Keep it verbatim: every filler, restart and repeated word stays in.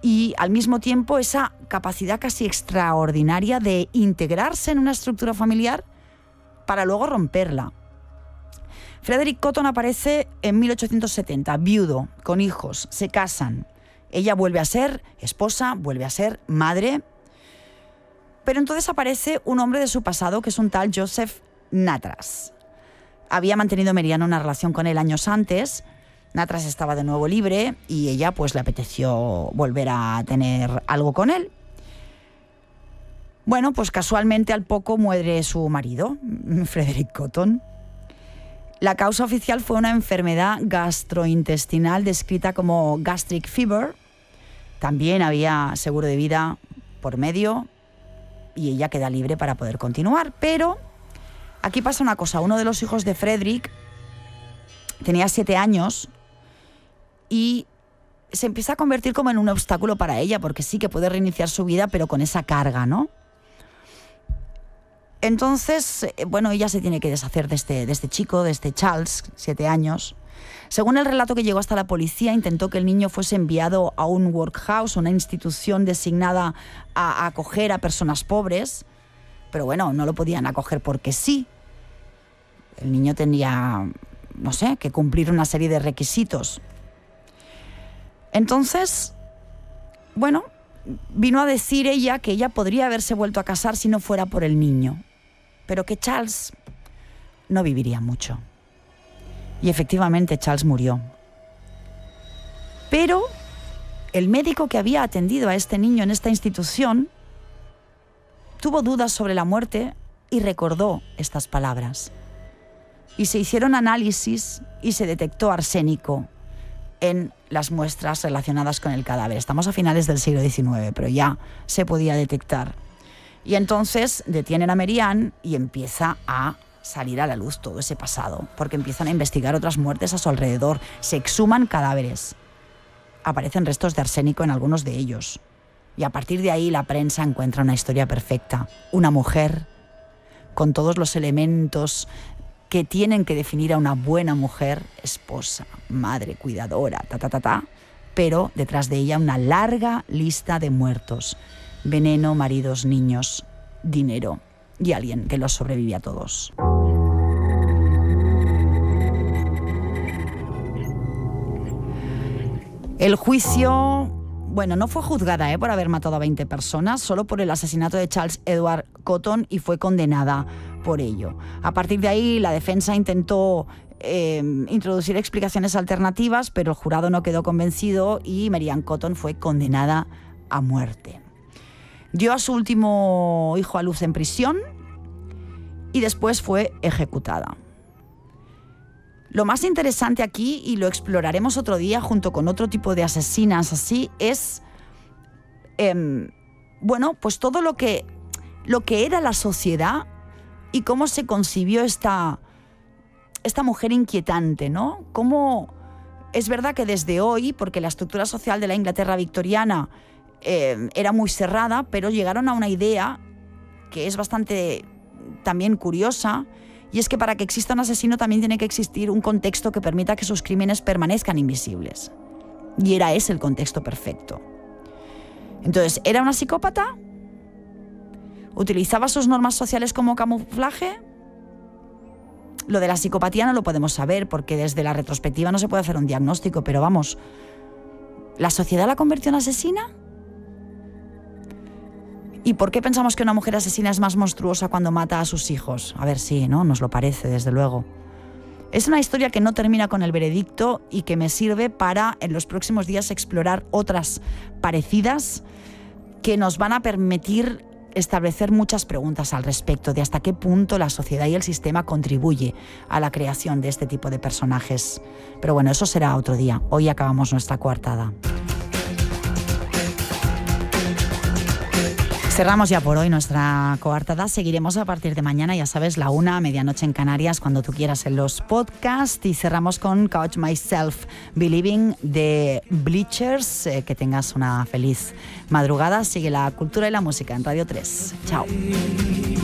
y al mismo tiempo esa capacidad casi extraordinaria de integrarse en una estructura familiar para luego romperla. Frederick Cotton aparece en mil ochocientos setenta, viudo, con hijos, se casan. Ella vuelve a ser esposa, vuelve a ser madre. Pero entonces aparece un hombre de su pasado, que es un tal Joseph Natras. Había mantenido Merian una relación con él años antes. Natras estaba de nuevo libre y ella pues le apeteció volver a tener algo con él. Bueno, pues casualmente al poco muere su marido, Frederick Cotton. La causa oficial fue una enfermedad gastrointestinal descrita como gastric fever. También había seguro de vida por medio y ella queda libre para poder continuar. Pero aquí pasa una cosa, uno de los hijos de Frederick tenía siete años y se empieza a convertir como en un obstáculo para ella, porque sí que puede reiniciar su vida, pero con esa carga, ¿no? Entonces, bueno, ella se tiene que deshacer de este, de este chico, de este Charles, siete años. Según el relato que llegó hasta la policía, intentó que el niño fuese enviado a un workhouse, una institución designada a, a acoger a personas pobres, pero bueno, no lo podían acoger porque sí. El niño tenía, no sé, que cumplir una serie de requisitos. Entonces, bueno, vino a decir ella que ella podría haberse vuelto a casar si no fuera por el niño, pero que Charles no viviría mucho. Y efectivamente Charles murió. Pero el médico que había atendido a este niño en esta institución tuvo dudas sobre la muerte y recordó estas palabras. Y se hicieron análisis y se detectó arsénico en las muestras relacionadas con el cadáver. Estamos a finales del siglo diecinueve, pero ya se podía detectar. Y entonces detienen a Merian y empieza a salir a la luz todo ese pasado, porque empiezan a investigar otras muertes a su alrededor, se exhuman cadáveres, aparecen restos de arsénico en algunos de ellos, y a partir de ahí la prensa encuentra una historia perfecta, una mujer con todos los elementos que tienen que definir a una buena mujer, esposa, madre, cuidadora, ta, ta, ta, ta, pero detrás de ella una larga lista de muertos, veneno, maridos, niños, dinero y alguien que los sobrevive a todos. El juicio, bueno, no fue juzgada ¿eh? por haber matado a veinte personas, solo por el asesinato de Charles Edward Cotton, y fue condenada por ello. A partir de ahí, la defensa intentó eh, introducir explicaciones alternativas, pero el jurado no quedó convencido y Merian Cotton fue condenada a muerte. Dio a su último hijo a luz en prisión y después fue ejecutada. Lo más interesante aquí, y lo exploraremos otro día junto con otro tipo de asesinas así, es eh, bueno, pues todo lo que, lo que era la sociedad y cómo se concibió esta, esta mujer inquietante, ¿no? Cómo es verdad que desde hoy, porque la estructura social de la Inglaterra victoriana eh, era muy cerrada, pero llegaron a una idea que es bastante también curiosa, y es que para que exista un asesino también tiene que existir un contexto que permita que sus crímenes permanezcan invisibles. Y era ese el contexto perfecto. Entonces, ¿era una psicópata? ¿Utilizaba sus normas sociales como camuflaje? Lo de la psicopatía no lo podemos saber porque desde la retrospectiva no se puede hacer un diagnóstico, pero vamos, ¿la sociedad la convirtió en asesina? ¿Y por qué pensamos que una mujer asesina es más monstruosa cuando mata a sus hijos? A ver, sí, ¿no? Nos lo parece, desde luego. Es una historia que no termina con el veredicto y que me sirve para, en los próximos días, explorar otras parecidas que nos van a permitir establecer muchas preguntas al respecto de hasta qué punto la sociedad y el sistema contribuye a la creación de este tipo de personajes. Pero bueno, eso será otro día. Hoy acabamos nuestra coartada. Cerramos ya por hoy nuestra coartada. Seguiremos a partir de mañana, ya sabes, la una, medianoche en Canarias, cuando tú quieras en los podcasts. Y cerramos con Couch Myself Believing de Bleachers. Eh, que tengas una feliz madrugada. Sigue la cultura y la música en Radio tres. Chao.